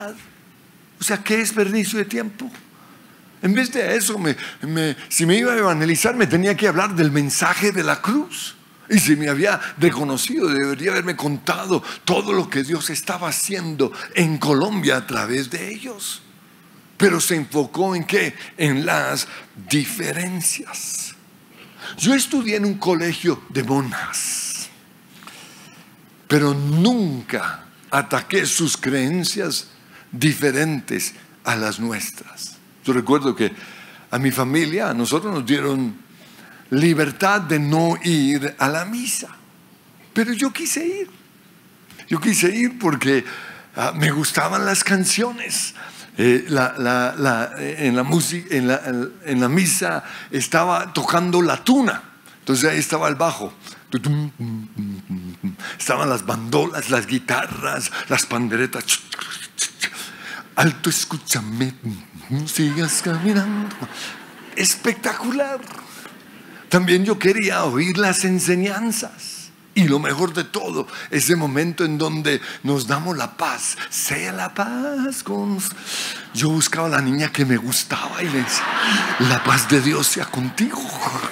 O sea, ¿qué desperdicio de tiempo? En vez de eso, si me iba a evangelizar, me tenía que hablar del mensaje de la cruz. Y si me había reconocido, debería haberme contado todo lo que Dios estaba haciendo en Colombia a través de ellos. Pero se enfocó ¿en qué? En las diferencias. Yo estudié en un colegio de monjas, pero nunca ataqué sus creencias diferentes a las nuestras. Yo recuerdo que a mi familia, a nosotros nos dieron libertad de no ir a la misa, pero yo quise ir. Yo quise ir porque me gustaban las canciones. En la misa estaba tocando la tuna, entonces ahí estaba el bajo, estaban las bandolas, las guitarras, las panderetas. Alto, escúchame, sigas caminando. Espectacular. También yo quería oír las enseñanzas. Y lo mejor de todo, ese momento en donde nos damos la paz. Sea la paz con... Yo buscaba a la niña que me gustaba y le decía: la paz de Dios sea contigo.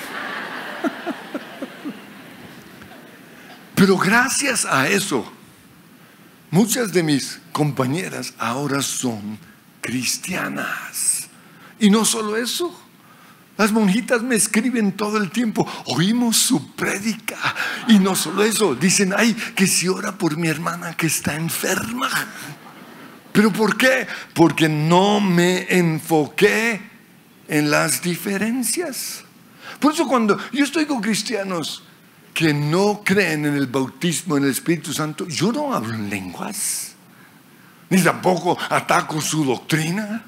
Pero gracias a eso, muchas de mis compañeras ahora son cristianas. Y no solo eso, las monjitas me escriben todo el tiempo: oímos su prédica. Y no solo eso, dicen: ay, que si ora por mi hermana que está enferma. ¿Pero por qué? Porque no me enfoqué en las diferencias. Por eso cuando yo estoy con cristianos que no creen en el bautismo en el Espíritu Santo, yo no hablo en lenguas, ni tampoco ataco su doctrina.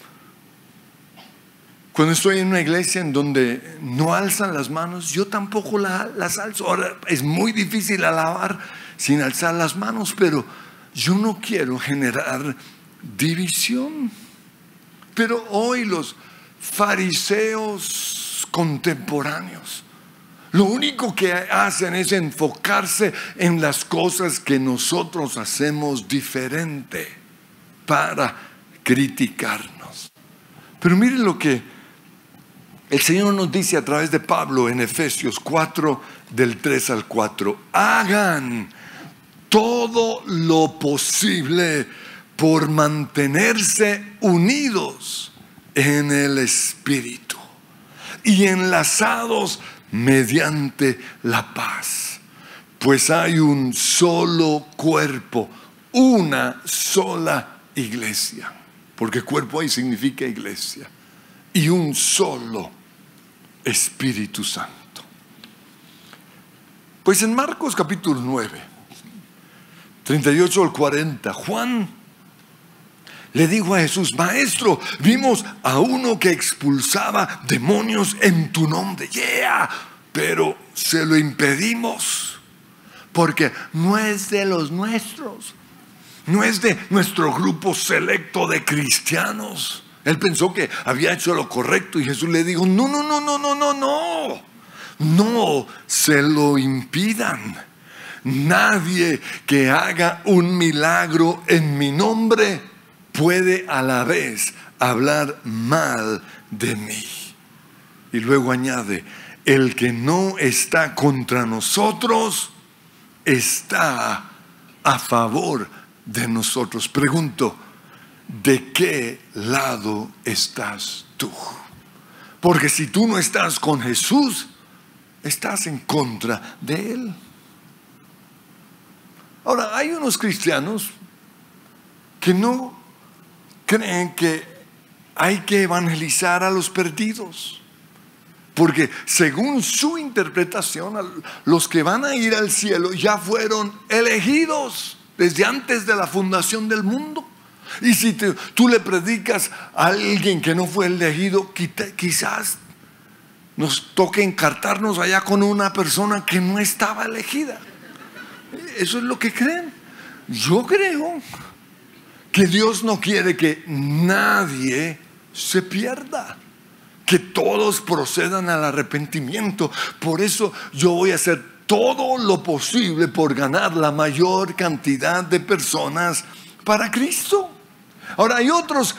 Cuando estoy en una iglesia en donde no alzan las manos, yo tampoco las alzo. Ahora, es muy difícil alabar sin alzar las manos, pero yo no quiero generar división. Pero hoy los fariseos contemporáneos lo único que hacen es enfocarse en las cosas que nosotros hacemos diferente para criticarnos. Pero miren lo que el Señor nos dice a través de Pablo en Efesios 4, del 3 al 4. Hagan todo lo posible por mantenerse unidos en el Espíritu y enlazados mediante la paz. Pues hay un solo cuerpo, una sola iglesia. Porque cuerpo ahí significa iglesia. Y un solo Espíritu Santo. Pues en Marcos capítulo 9, 38 al 40, Juan le dijo a Jesús: Maestro, vimos a uno que expulsaba demonios en tu nombre. Pero se lo impedimos porque no es de los nuestros, no es de nuestro grupo selecto de cristianos. Él pensó que había hecho lo correcto y Jesús le dijo: no se lo impidan. Nadie que haga un milagro en mi nombre puede a la vez hablar mal de mí. Y luego añade: el que no está contra nosotros está a favor de nosotros. Pregunto: ¿de qué lado estás tú? Porque si tú no estás con Jesús, estás en contra de Él. Ahora, hay unos cristianos que no creen que hay que evangelizar a los perdidos, porque según su interpretación, los que van a ir al cielo ya fueron elegidos desde antes de la fundación del mundo. Y si tú le predicas a alguien que no fue elegido, quizás nos toque encartarnos allá con una persona que no estaba elegida. Eso es lo que creen. Yo creo que Dios no quiere que nadie se pierda, que todos procedan al arrepentimiento. Por eso yo voy a hacer todo lo posible por ganar la mayor cantidad de personas para Cristo. Ahora hay otros